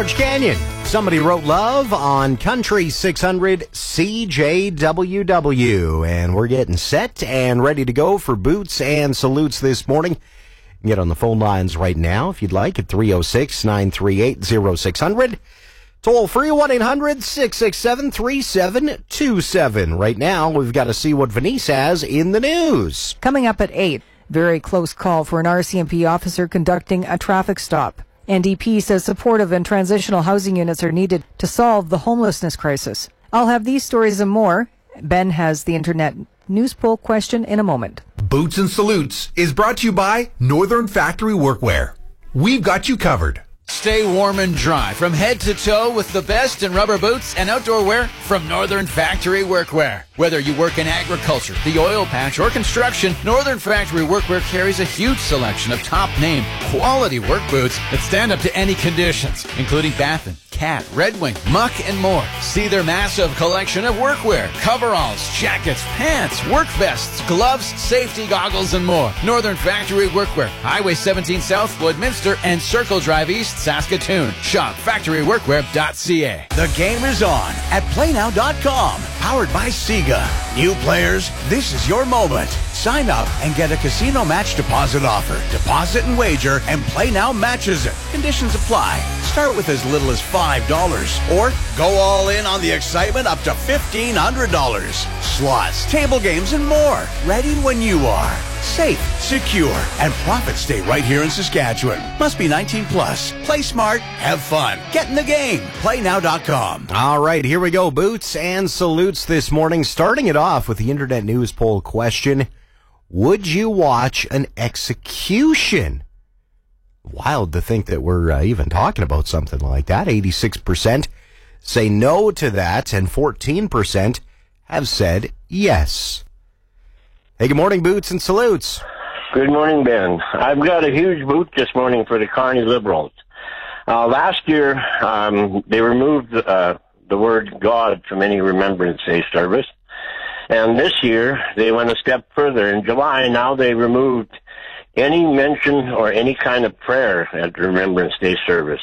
George Canyon. Somebody wrote love on Country 600 CJWW. And we're getting set and ready to go for Boots and Salutes this morning. Get on the phone lines right now if you'd like at 306-938-0600. Toll free 1-800-667-3727. Right now, we've got to see what Venice has in the news. Coming up at 8, very close call for an RCMP officer conducting a traffic stop. NDP says supportive and transitional housing units are needed to solve the homelessness crisis. I'll have these stories and more. Ben has the internet news poll question in a moment. Boots and Salutes is brought to you by Northern Factory Workwear. We've got you covered. Stay warm and dry from head to toe with the best in rubber boots and outdoor wear from Northern Factory Workwear. Whether you work in agriculture, the oil patch, or construction, Northern Factory Workwear carries a huge selection of top-name, quality work boots that stand up to any conditions, including Baffin, Cat, Red Wing, Muck, and more. See their massive collection of workwear, coveralls, jackets, pants, work vests, gloves, safety goggles, and more. Northern Factory Workwear, Highway 17 South, Woodminster, and Circle Drive East, Saskatoon. Shop factoryworkwear.ca. The game is on at playnow.com. Powered by Sega. New players, this is your moment. Sign up and get a casino match deposit offer. Deposit and wager, and Play Now matches it. Conditions apply. Start with as little as $5. Or go all in on the excitement up to $1,500. Slots, table games, and more. Ready when you are. Safe, secure, and profits stay right here in Saskatchewan. Must be 19 plus. Play smart, have fun. Get in the game. PlayNow.com. All right, here we go. Boots and Salutes this morning. Starting it off with the internet news poll question. Would you watch an execution? Wild to think that we're even talking about something like that. 86% say no to that, and 14% have said yes. Hey, good morning, Boots and Salutes. Good morning, Ben. I've got a huge boot this morning for the Kearney Liberals. Last year, they removed the word God from any Remembrance Day service. And this year, they went a step further. In July, now they removed any mention or any kind of prayer at the Remembrance Day service.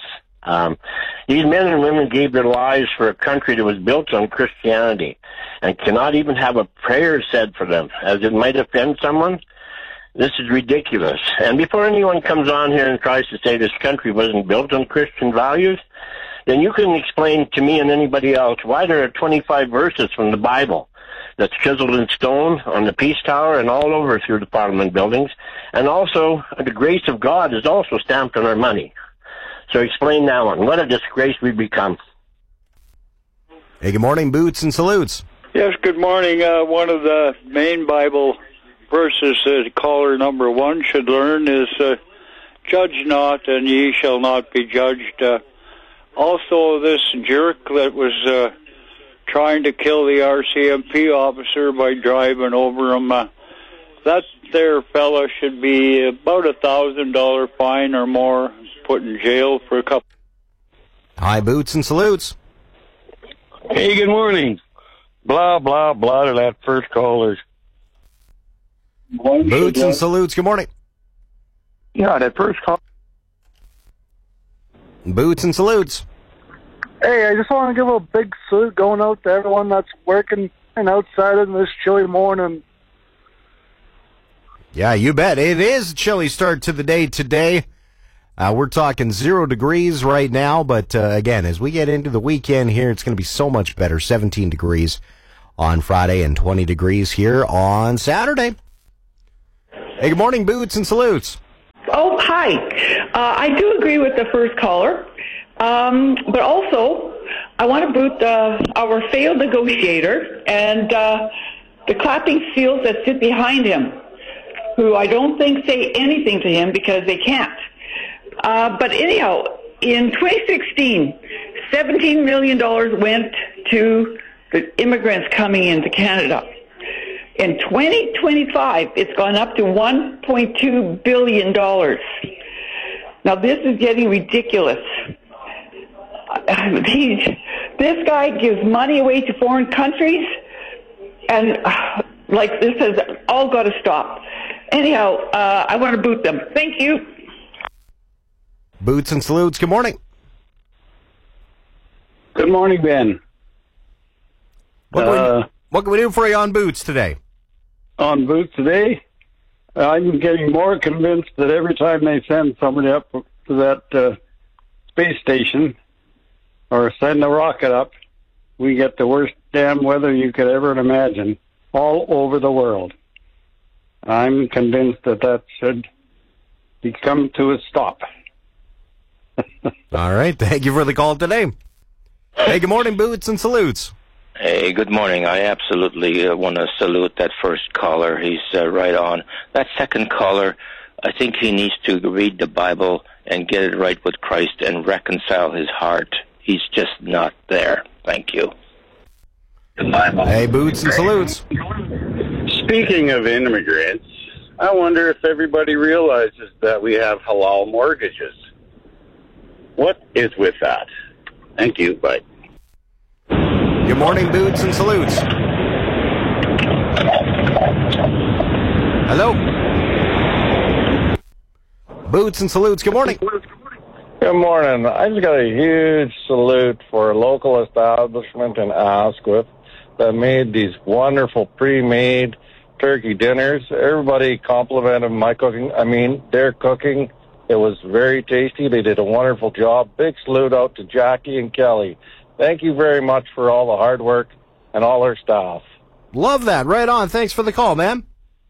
These men and women gave their lives for a country that was built on Christianity and cannot even have a prayer said for them, as it might offend someone. This is ridiculous. And before anyone comes on here and tries to say this country wasn't built on Christian values, then you can explain to me and anybody else why there are 25 verses from the Bible that's chiseled in stone on the Peace Tower and all over through the Parliament buildings. And also, the grace of God is also stamped on our money. So explain that one. What a disgrace we've become. Hey, good morning, Boots and Salutes. Yes, good morning. One of the main Bible verses that caller number one should learn is, judge not, and ye shall not be judged. Also, this jerk that was trying to kill the RCMP officer by driving over him, that there fella should be about $1,000 fine or more, put in jail for a couple. Hi, Boots and Salutes. Hey, good morning. Blah, blah, blah to that first caller. Boots and Salutes, good morning. Yeah, that first call. Boots and Salutes. Hey, I just want to give a big salute going out to everyone that's working and outside in this chilly morning. Yeah, you bet. It is a chilly start to the day today. We're talking 0 degrees right now, but again, as we get into the weekend here, it's going to be so much better. 17 degrees on Friday and 20 degrees here on Saturday. Hey, good morning, Boots and Salutes. Oh, hi. I do agree with the first caller, but also I want to boot our failed negotiator and the clapping seals that sit behind him, who I don't think say anything to him because they can't. But anyhow, in 2016, $17 million went to the immigrants coming into Canada. In 2025, it's gone up to $1.2 billion. Now, this is getting ridiculous. This guy gives money away to foreign countries, and this has all got to stop. Anyhow, I want to boot them. Thank you. Boots and Salutes, good morning. Good morning, Ben. What can we do for you on Boots today? On Boots today, I'm getting more convinced that every time they send somebody up to that space station or send a rocket up, we get the worst damn weather you could ever imagine all over the world. I'm convinced that should come to a stop. All right. Thank you for the call today. Hey, good morning, Boots and Salutes. Hey, good morning. I absolutely want to salute that first caller. He's right on. That second caller, I think he needs to read the Bible and get it right with Christ and reconcile his heart. He's just not there. Thank you. Hey, Boots and Salutes. Speaking of immigrants, I wonder if everybody realizes that we have halal mortgages. What is with that? Thank you. Bye. Good morning, Boots and Salutes. Hello? Boots and Salutes, good morning. Good morning. I just got a huge salute for a local establishment in Asquith that made these wonderful pre-made turkey dinners. Everybody complimented my cooking. I mean, their cooking. It was very tasty. They did a wonderful job. Big salute out to Jackie and Kelly. Thank you very much for all the hard work and all our staff. Love that. Right on. Thanks for the call, man.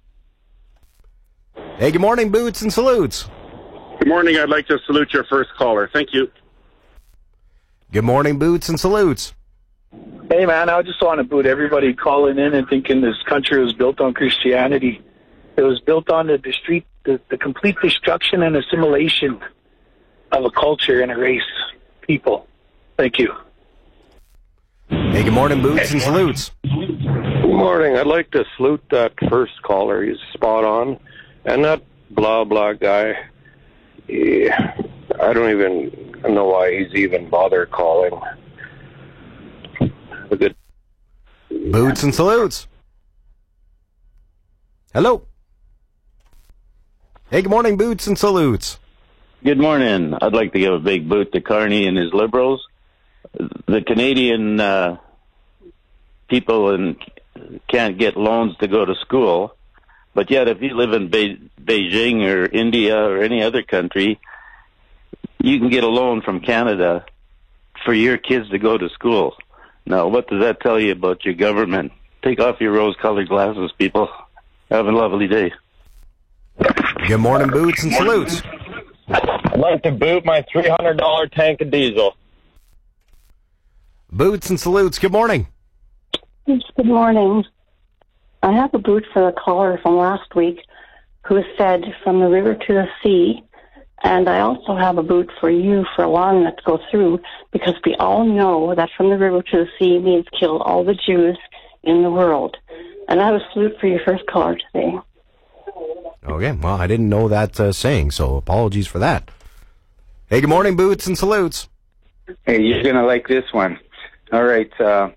Hey, good morning, Boots and Salutes. Good morning. I'd like to salute your first caller. Thank you. Good morning, Boots and Salutes. Hey, man, I just want to boot everybody calling in and thinking this country was built on Christianity. It was built on the complete destruction and assimilation of a culture and a race, people. Thank you. Hey, good morning, Boots and Salutes. Good morning. I'd like to salute that first caller. He's spot on. And that blah, blah guy, I don't even know why he's even bothered calling. A good Boots and Salutes. Hello. Hey, good morning, Boots and Salutes. Good morning. I'd like to give a big boot to Carney and his Liberals. The Canadian people can't get loans to go to school, but yet if you live in Beijing or India or any other country, you can get a loan from Canada for your kids to go to school. Now, what does that tell you about your government? Take off your rose-colored glasses, people. Have a lovely day. Good morning, Boots and Salutes. I'd like to boot my $300 tank of diesel. Boots and Salutes, good morning. Good morning. I have a boot for the caller from last week who said from the river to the sea, and I also have a boot for you for allowing that to go through, because we all know that from the river to the sea means kill all the Jews in the world. And I have a salute for your first caller today. Okay, well, I didn't know that saying, so apologies for that. Hey, good morning, Boots and Salutes. Hey, you're going to like this one. All right,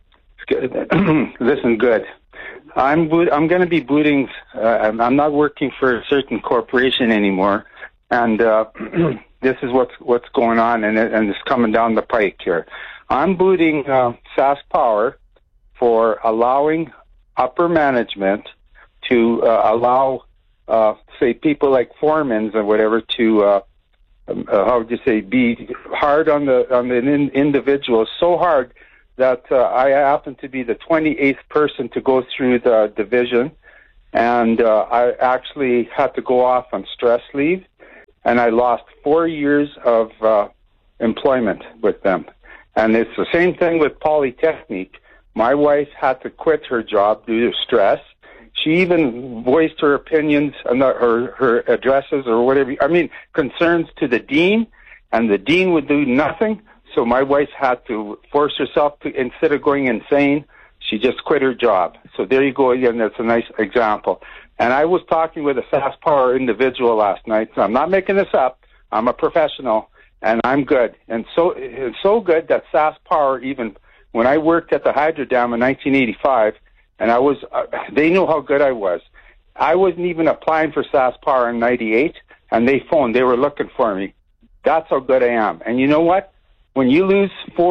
listen good. I'm going to be booting, I'm not working for a certain corporation anymore, and this is what's going on, and it's coming down the pike here. I'm booting SaskPower for allowing upper management to allow, say, people like foremans or whatever to, how would you say, be hard on the individual, so hard that I happen to be the 28th person to go through the division, and I actually had to go off on stress leave, and I lost 4 years of employment with them. And it's the same thing with Polytechnique. My wife had to quit her job due to stress. She even voiced her opinions, her addresses or whatever, concerns to the dean, and the dean would do nothing. So my wife had to force herself to, instead of going insane, she just quit her job. So there you go again. That's a nice example. And I was talking with a SaskPower individual last night. So I'm not making this up. I'm a professional, and I'm good. And so it's so good that SaskPower, even when I worked at the Hydro Dam in 1985, and I was, they knew how good I was. I wasn't even applying for SaskPower in 98, and they phoned. They were looking for me. That's how good I am. And you know what? When you lose 4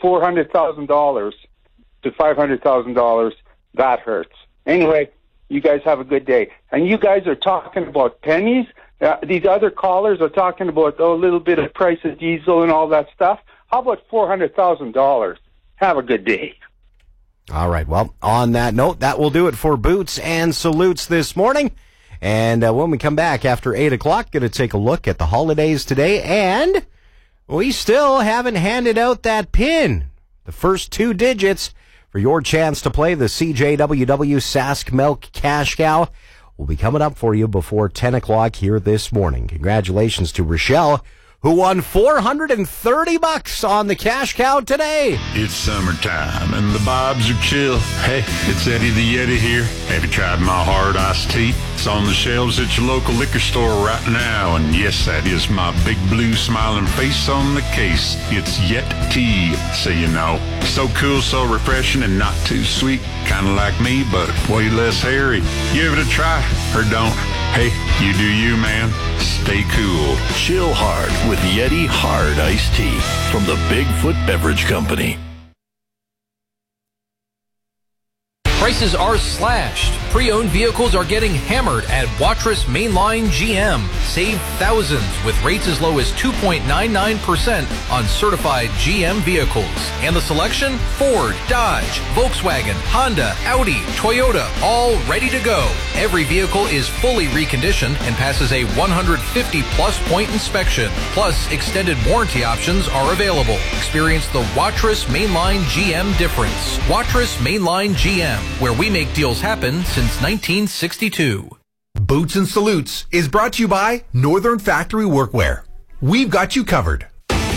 $400,000 to $500,000, that hurts. Anyway, you guys have a good day. And you guys are talking about pennies. These other callers are talking about a little bit of price of diesel and all that stuff. How about $400,000? Have a good day. All right. Well, on that note, that will do it for Boots and Salutes this morning. And when we come back after 8 o'clock, going to take a look at the holidays today. And we still haven't handed out that pin, the first 2 digits for your chance to play the CJWW Sask Milk Cash Cow. Will be coming up for you before 10 o'clock here this morning. Congratulations to Rochelle, who won $430 on the cash cow today. It's summertime and the vibes are chill. Hey, it's Eddie the Yeti here. Have you tried my hard iced tea? It's on the shelves at your local liquor store right now. And yes, that is my big blue smiling face on the case. It's Yet Tea, so you know. So cool, so refreshing, and not too sweet. Kind of like me, but way less hairy. Give it a try, or don't. Hey, you do you, man. Stay cool. Chill hard with Yeti Hard Iced Tea from the Bigfoot Beverage Company. Prices are slashed. Pre-owned vehicles are getting hammered at Watrous Mainline GM. Save thousands with rates as low as 2.99% on certified GM vehicles. And the selection? Ford, Dodge, Volkswagen, Honda, Audi, Toyota, all ready to go. Every vehicle is fully reconditioned and passes a 150-plus point inspection. Plus, extended warranty options are available. Experience the Watrous Mainline GM difference. Watrous Mainline GM, where we make deals happen since 1962. Boots and Salutes is brought to you by Northern Factory Workwear. We've got you covered.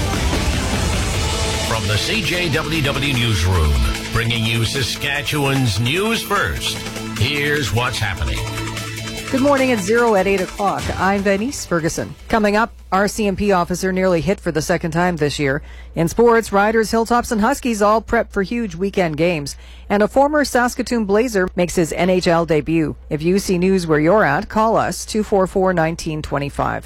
From the CJWW Newsroom, bringing you Saskatchewan's news first. Here's what's happening. Good morning. It's 0 at 8 o'clock. I'm Denise Ferguson. Coming up, RCMP officer nearly hit for the second time this year. In sports, Riders, Hilltops, and Huskies all prep for huge weekend games. And a former Saskatoon Blazer makes his NHL debut. If you see news where you're at, call us 244-1925.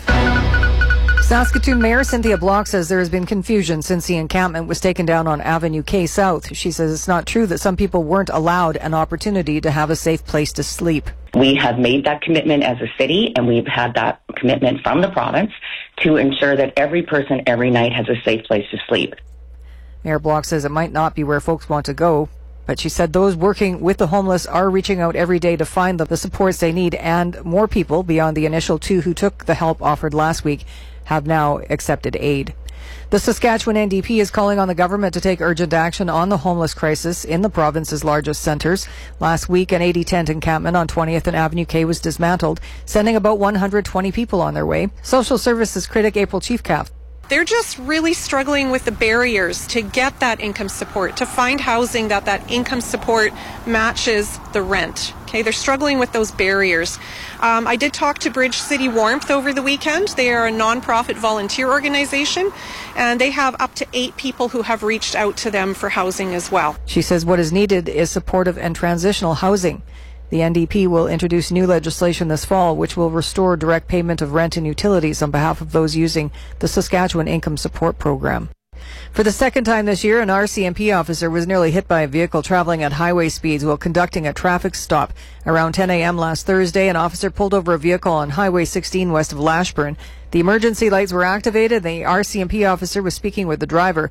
Saskatoon Mayor Cynthia Block says there has been confusion since the encampment was taken down on Avenue K South. She says it's not true that some people weren't allowed an opportunity to have a safe place to sleep. We have made that commitment as a city, and we've had that commitment from the province to ensure that every person every night has a safe place to sleep. Mayor Block says it might not be where folks want to go, but she said those working with the homeless are reaching out every day to find the supports they need, and more people beyond the initial 2 who took the help offered last week have now accepted aid. The Saskatchewan NDP is calling on the government to take urgent action on the homeless crisis in the province's largest centres. Last week, an 80-tent encampment on 20th and Avenue K was dismantled, sending about 120 people on their way. Social Services critic April Chiefcalf. They're just really struggling with the barriers to get that income support, to find housing that income support matches the rent. Okay, they're struggling with those barriers. I did talk to Bridge City Warmth over the weekend. They are a nonprofit volunteer organization, and they have up to 8 people who have reached out to them for housing as well. She says what is needed is supportive and transitional housing. The NDP will introduce new legislation this fall, which will restore direct payment of rent and utilities on behalf of those using the Saskatchewan Income Support Program. For the second time this year, an RCMP officer was nearly hit by a vehicle traveling at highway speeds while conducting a traffic stop. Around 10 a.m. last Thursday, an officer pulled over a vehicle on Highway 16 west of Lashburn. The emergency lights were activated. The RCMP officer was speaking with the driver.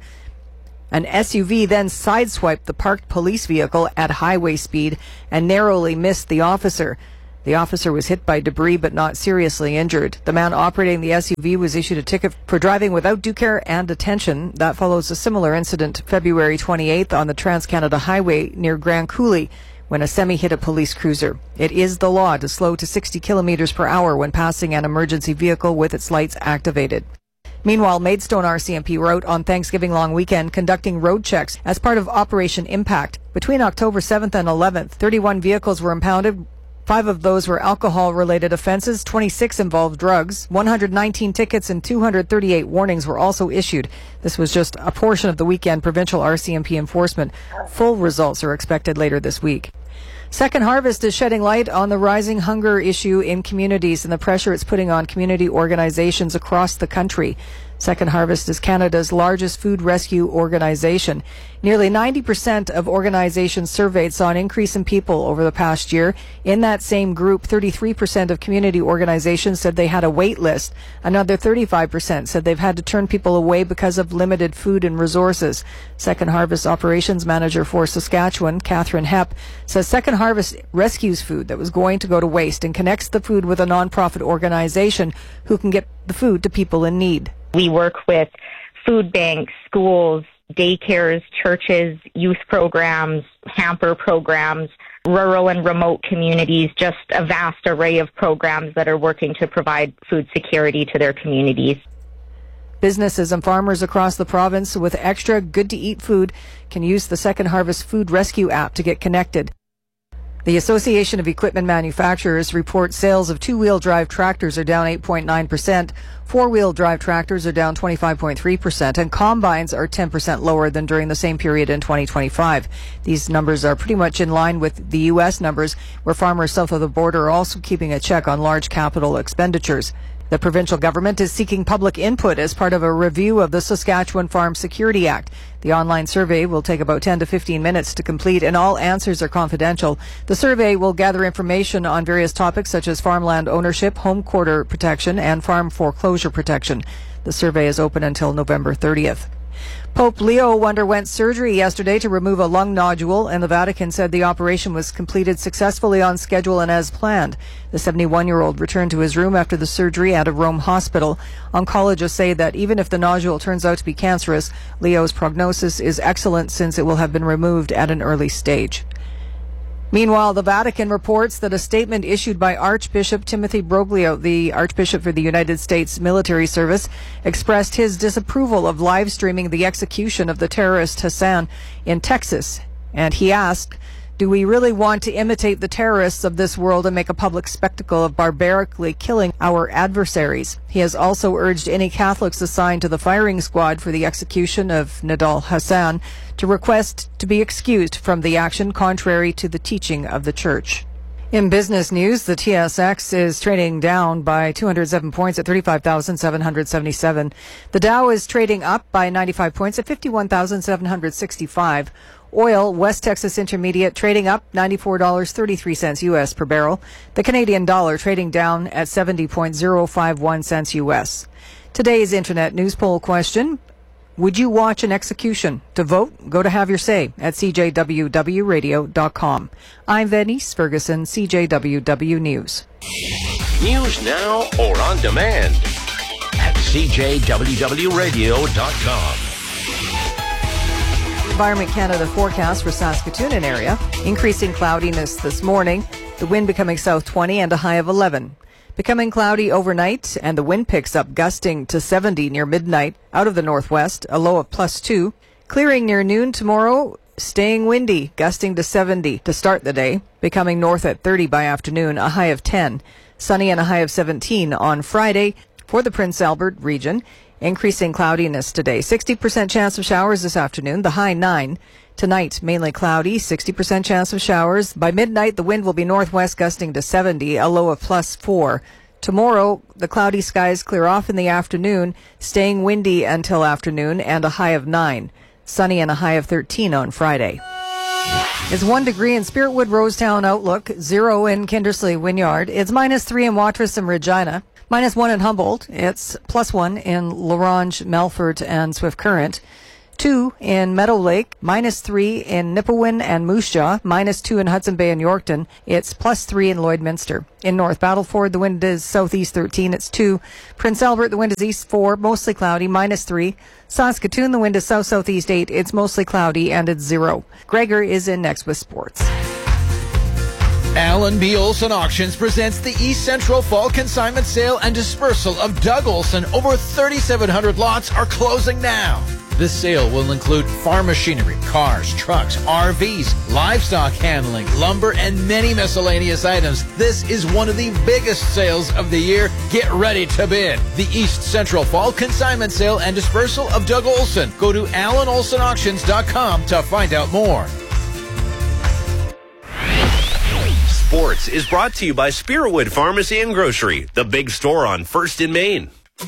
An SUV then sideswiped the parked police vehicle at highway speed and narrowly missed the officer. The officer was hit by debris but not seriously injured. The man operating the SUV was issued a ticket for driving without due care and detention. That follows a similar incident February 28th on the Trans-Canada Highway near Grand Coulee when a semi hit a police cruiser. It is the law to slow to 60 kilometers per hour when passing an emergency vehicle with its lights activated. Meanwhile, Maidstone RCMP were out on Thanksgiving long weekend conducting road checks as part of Operation Impact. Between October 7th and 11th, 31 vehicles were impounded. 5 of those were alcohol-related offenses, 26 involved drugs, 119 tickets and 238 warnings were also issued. This was just a portion of the weekend provincial RCMP enforcement. Full results are expected later this week. Second Harvest is shedding light on the rising hunger issue in communities and the pressure it's putting on community organizations across the country. Second Harvest is Canada's largest food rescue organization. Nearly 90% of organizations surveyed saw an increase in people over the past year. In that same group, 33% of community organizations said they had a wait list. Another 35% said they've had to turn people away because of limited food and resources. Second Harvest Operations Manager for Saskatchewan, Catherine Hepp, says Second Harvest rescues food that was going to go to waste and connects the food with a nonprofit organization who can get the food to people in need. We work with food banks, schools, daycares, churches, youth programs, hamper programs, rural and remote communities, just a vast array of programs that are working to provide food security to their communities. Businesses and farmers across the province with extra good-to-eat food can use the Second Harvest Food Rescue app to get connected. The Association of Equipment Manufacturers reports sales of two-wheel drive tractors are down 8.9%, four-wheel drive tractors are down 25.3%, and combines are 10% lower than during the same period in 2025. These numbers are pretty much in line with the U.S. numbers, where farmers south of the border are also keeping a check on large capital expenditures. The provincial government is seeking public input as part of a review of the Saskatchewan Farm Security Act. The online survey will take about 10 to 15 minutes to complete, and all answers are confidential. The survey will gather information on various topics such as farmland ownership, home quarter protection, and farm foreclosure protection. The survey is open until November 30th. Pope Leo underwent surgery yesterday to remove a lung nodule, and the Vatican said the operation was completed successfully on schedule and as planned. The 71-year-old returned to his room after the surgery at a Rome hospital. Oncologists say that even if the nodule turns out to be cancerous, Leo's prognosis is excellent since it will have been removed at an early stage. Meanwhile, the Vatican reports that a statement issued by Archbishop Timothy Broglio, the Archbishop for the United States Military Service, expressed his disapproval of live streaming the execution of the terrorist Hassan in Texas. And he asked, "Do we really want to imitate the terrorists of this world and make a public spectacle of barbarically killing our adversaries?" He has also urged any Catholics assigned to the firing squad for the execution of Nidal Hassan to request to be excused from the action contrary to the teaching of the Church. In business news, the TSX is trading down by 207 points at 35,777. The Dow is trading up by 95 points at 51,765. Oil, West Texas Intermediate, trading up $94.33 U.S. per barrel. The Canadian dollar trading down at 70.051 cents U.S. Today's Internet news poll question: would you watch an execution? To vote, go to Have Your Say at CJWWradio.com. I'm Venice Ferguson, CJWW News. News now or on demand at CJWWRadio.com. Environment Canada forecast for Saskatoon and area. Increasing cloudiness this morning. The wind becoming south 20 and a high of 11. Becoming cloudy overnight, and the wind picks up, gusting to 70 near midnight out of the northwest, a low of +2. Clearing near noon tomorrow, staying windy, gusting to 70 to start the day. Becoming north at 30 by afternoon, a high of 10. Sunny and a high of 17 on Friday for the Prince Albert region. Increasing cloudiness today. 60% chance of showers this afternoon, the high 9. Tonight, mainly cloudy, 60% chance of showers. By midnight, the wind will be northwest gusting to 70, a low of +4. Tomorrow, the cloudy skies clear off in the afternoon, staying windy until afternoon, and a high of 9. Sunny and a high of 13 on Friday. It's 1 degree in Spiritwood, Rosetown Outlook, 0 in Kindersley Wynyard. It's -3 in Watrous and Regina, -1 in Humboldt. It's +1 in Larange, Melfort, and Swift Current. 2 in Meadow Lake, -3 in Nipawin and Moose Jaw, -2 in Hudson Bay and Yorkton. It's +3 in Lloydminster. In North Battleford, the wind is southeast 13, it's 2. Prince Albert, the wind is east 4, mostly cloudy, -3. Saskatoon, the wind is south-southeast 8, it's mostly cloudy, and it's 0. Gregor is in next with sports. Alan B. Olson Auctions presents the East Central Fall Consignment Sale and Dispersal of Doug Olson. Over 3,700 lots are closing now. This sale will include farm machinery, cars, trucks, RVs, livestock handling, lumber, and many miscellaneous items. This is one of the biggest sales of the year. Get ready to bid. The East Central Fall Consignment Sale and Dispersal of Doug Olson. Go to AlanOlsonAuctions.com to find out more. Sports is brought to you by Spiritwood Pharmacy and Grocery, the big store on 1st in Maine.